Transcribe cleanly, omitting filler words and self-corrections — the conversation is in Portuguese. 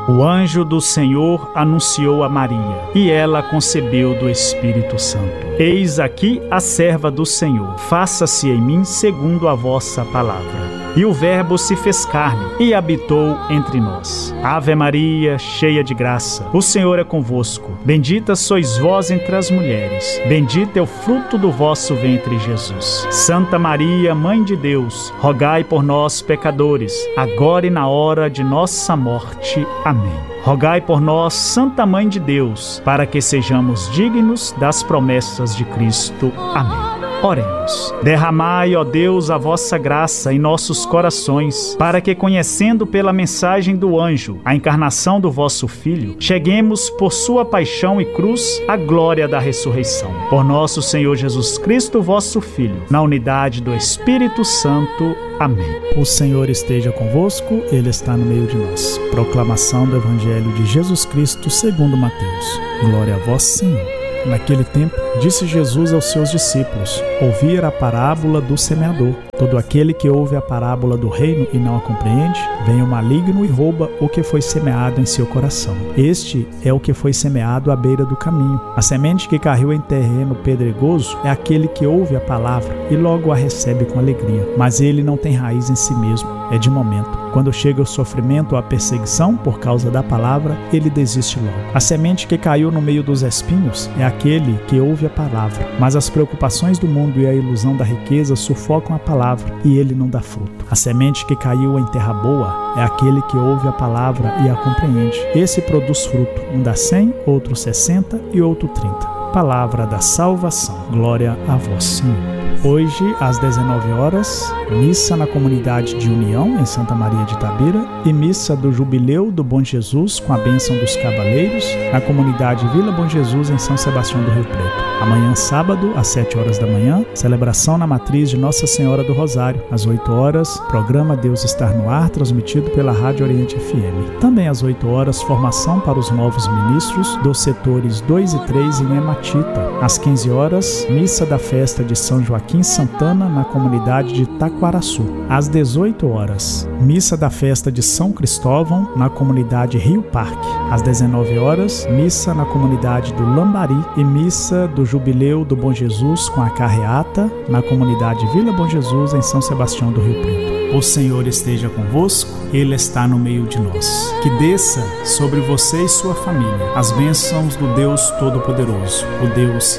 O anjo do Senhor anunciou a Maria, e ela concebeu do Espírito Santo. Eis aqui a serva do Senhor, faça-se em mim segundo a vossa palavra. E o Verbo se fez carne e habitou entre nós. Ave Maria, cheia de graça, o Senhor é convosco. Bendita sois vós entre as mulheres. Bendito é o fruto do vosso ventre, Jesus. Santa Maria, Mãe de Deus, rogai por nós, pecadores, agora e na hora de nossa morte. Amém. Rogai por nós, Santa Mãe de Deus, para que sejamos dignos das promessas de Cristo. Amém. Oremos. Derramai, ó Deus, a vossa graça em nossos corações, para que, conhecendo pela mensagem do anjo a encarnação do vosso Filho, cheguemos por sua paixão e cruz à glória da ressurreição. Por nosso Senhor Jesus Cristo, vosso Filho, na unidade do Espírito Santo. Amém. O Senhor esteja convosco, Ele está no meio de nós. Proclamação do Evangelho de Jesus Cristo segundo Mateus. Glória a vós, Senhor. Naquele tempo, disse Jesus aos seus discípulos: ouvi a parábola do semeador. Todo aquele que ouve a parábola do reino e não a compreende, vem o maligno e rouba o que foi semeado em seu coração. Este é o que foi semeado à beira do caminho. A semente que caiu em terreno pedregoso é aquele que ouve a palavra e logo a recebe com alegria. Mas ele não tem raiz em si mesmo, é de momento. Quando chega o sofrimento ou a perseguição por causa da palavra, ele desiste logo. A semente que caiu no meio dos espinhos é aquele que ouve a palavra, mas as preocupações do mundo e a ilusão da riqueza sufocam a palavra e ele não dá fruto. A semente que caiu em terra boa é aquele que ouve a palavra e a compreende. Esse produz fruto, um dá 100, outro 60 e outro 30. Palavra da salvação. Glória a vós, Senhor. Hoje, às 19 horas, missa na comunidade de União, em Santa Maria de Itabira, e missa do Jubileu do Bom Jesus, com a bênção dos cavaleiros, na comunidade Vila Bom Jesus, em São Sebastião do Rio Preto. Amanhã, sábado, às 7 horas da manhã, celebração na matriz de Nossa Senhora do Rosário. Às 8 horas, programa Deus Estar no Ar, transmitido pela Rádio Oriente FM. Também às 8 horas, formação para os novos ministros dos setores 2 e 3 em Ematita. Às 15 horas, missa da festa de São Joaquim Santana, na comunidade de Taquaraçu. Às 18 horas, missa da festa de São Cristóvão, na comunidade Rio Parque. Às 19 horas, missa na comunidade do Lambari e missa do Jubileu do Bom Jesus com a carreata, na comunidade Vila Bom Jesus, em São Sebastião do Rio Preto. O Senhor esteja convosco, Ele está no meio de nós. Que desça sobre você e sua família as bênçãos do Deus Todo-Poderoso, o Deus